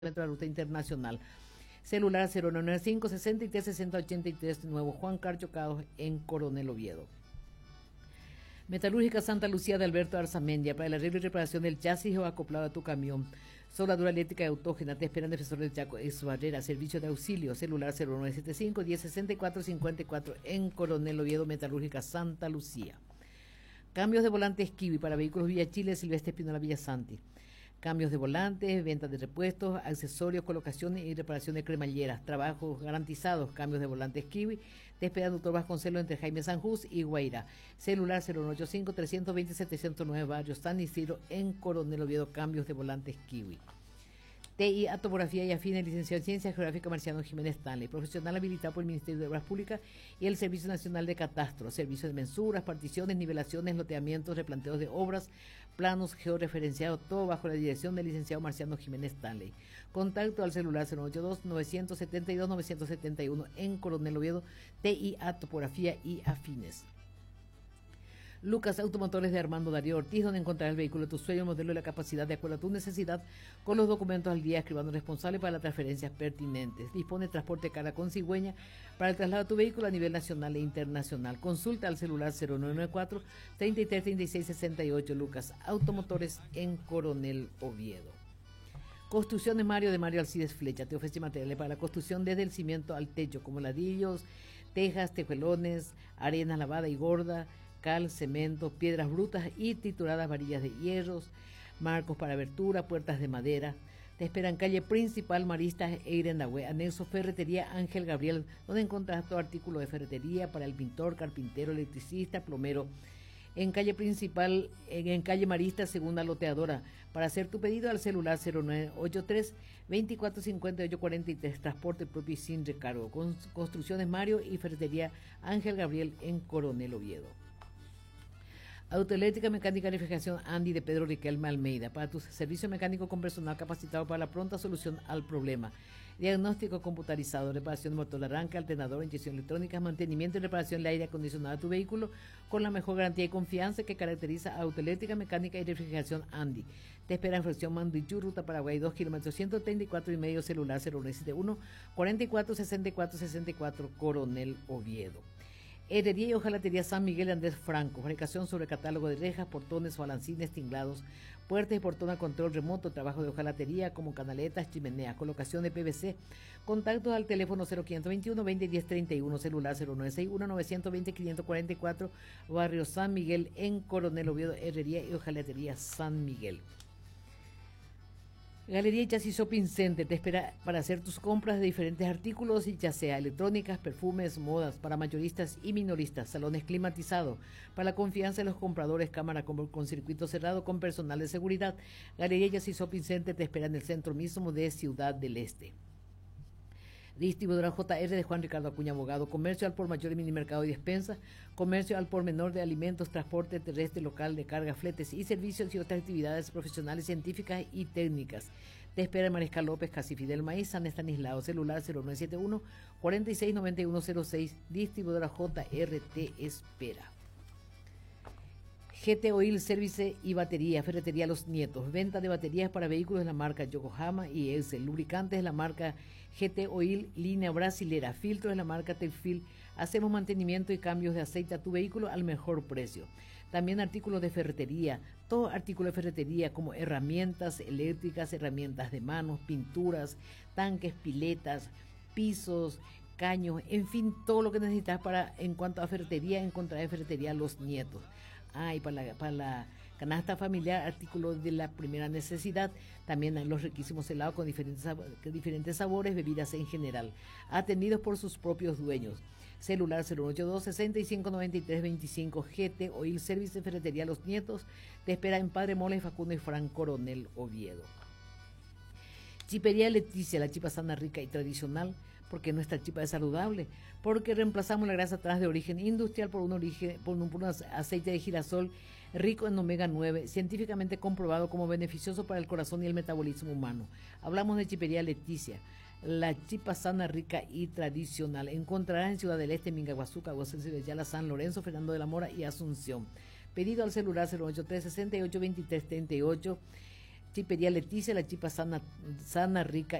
de la ruta internacional. Celular 0995 63 60 83, Nuevo Juan Carchocados en Coronel Oviedo. Metalúrgica Santa Lucía de Alberto Arzamendia, para el arreglo y reparación del chasis o acoplado a tu camión. Soldadura eléctrica y autógena, te esperan Defensor del Chaco, es Barrera, servicio de auxilio, celular 0975 1064 54 en Coronel Oviedo, Metalúrgica Santa Lucía. Cambios de volantes Kiwi para vehículos Villa Chile, Silvestre Espinola Villa Santi. Cambios de volantes, ventas de repuestos, accesorios, colocaciones y reparación de cremalleras, trabajos garantizados, cambios de volantes Kiwi. Te espera Doctor Vasconcelos entre Jaime Sanjús y Guaira. Celular 0185 320 709, Barrio San Isidro en Coronel Oviedo, cambios de volantes Kiwi. TI, Topografía y Afines, licenciado en Ciencias Geográficas Marciano Jiménez Stanley, profesional habilitado por el Ministerio de Obras Públicas y el Servicio Nacional de Catastro, servicio de mensuras, particiones, nivelaciones, loteamientos, replanteos de obras, planos georreferenciados, todo bajo la dirección del licenciado Marciano Jiménez Stanley. Contacto al celular 082-972-971 en Coronel Oviedo, TIA, Topografía y Afines. Lucas Automotores de Armando Darío Ortiz, donde encontrarás el vehículo de tu sueño, el modelo y la capacidad de acuerdo a tu necesidad, con los documentos al día, escribano responsable para las transferencias pertinentes. Dispone de transporte cara con cigüeña para el traslado de tu vehículo a nivel nacional e internacional. Consulta al celular 0994 33 36 68. Lucas Automotores en Coronel Oviedo. Construcción de Mario Alcides Flecha te ofrece materiales para la construcción desde el cimiento al techo, como ladrillos, tejas, tejuelones, arena lavada y gorda, cal, cemento, piedras brutas y trituradas, varillas de hierros, marcos para abertura, puertas de madera. Te esperan calle principal Maristas Eirendahue, anexo Ferretería Ángel Gabriel, donde encontrarás todo artículo de ferretería para el pintor, carpintero, electricista, plomero. En calle principal, en calle Maristas, segunda loteadora. Para hacer tu pedido al celular 0983 2458 43, transporte propio y sin recargo. Construcciones Mario y Ferretería Ángel Gabriel en Coronel Oviedo. Autoeléctrica Mecánica y Refrigeración Andy de Pedro Riquelme Almeida, para tu servicio mecánico con personal capacitado para la pronta solución al problema. Diagnóstico computarizado, reparación de motor arranque, alternador, inyección electrónica, mantenimiento y reparación de aire acondicionado de tu vehículo con la mejor garantía y confianza que caracteriza a Autoeléctrica Mecánica y Refrigeración Andy. Te espera en fracción Mandichú, Ruta Paraguay 2 kilómetros 134 y medio, celular 0971 44 64 64, Coronel Oviedo. Herrería y hojalatería San Miguel Andrés Franco, fabricación sobre catálogo de rejas, portones, balancines, tinglados, puertas y portón a control remoto, trabajo de hojalatería como canaletas, chimeneas, colocación de PVC. Contactos al teléfono 0521 20 10 31, celular 0961 920 544, Barrio San Miguel en Coronel Oviedo. Herrería y hojalatería San Miguel. Galería y Chasis Shopping Center te espera para hacer tus compras de diferentes artículos, ya sea electrónicas, perfumes, modas, para mayoristas y minoristas, salones climatizados, para la confianza de los compradores, cámara con circuito cerrado con personal de seguridad. Galería y Chasis Shopping Center te espera en el centro mismo de Ciudad del Este. Distribuidora JR de Juan Ricardo Acuña Abogado, comercio al por mayor y minimercado y despensa, comercio al por menor de alimentos, transporte terrestre local de carga, fletes y servicios y otras actividades profesionales, científicas y técnicas. Te espera en Mariscal López, Casi Fidel Maíz, San Estanislao, celular 0971 46 9106, distribuidora JR te espera. GT Oil Service y Batería, Ferretería Los Nietos, venta de baterías para vehículos de la marca Yokohama y Excel, lubricantes de la marca GT Oil, línea brasilera, filtros de la marca Tefil. Hacemos mantenimiento y cambios de aceite a tu vehículo al mejor precio. También artículos de ferretería, todo artículo de ferretería como herramientas eléctricas, herramientas de manos, pinturas, tanques, piletas, pisos, caños, en fin, todo lo que necesitas para en cuanto a ferretería, encontrar en Ferretería Los Nietos. Y para la canasta familiar, artículos de la primera necesidad, también los riquísimos helados con diferentes sabores, bebidas en general, atendidos por sus propios dueños. Celular 082 65 93 25, GT Oil Service de Ferretería Los Nietos, te espera en Padre Mola y Facundo y Fran Coronel Oviedo. Chipería Leticia, la chipa sana, rica y tradicional, porque nuestra chipa es saludable, porque reemplazamos la grasa trans de origen industrial por un aceite de girasol rico en omega 9, científicamente comprobado como beneficioso para el corazón y el metabolismo humano. Hablamos de Chipería Leticia, la chipa sana, rica y tradicional. Encontrarás en Ciudad del Este, Mingaguazú, Caguasense, Yala, San Lorenzo, Fernando de la Mora y Asunción. Pedido al celular 083 68 23 38. Chipería Leticia, la chipa sana, sana, rica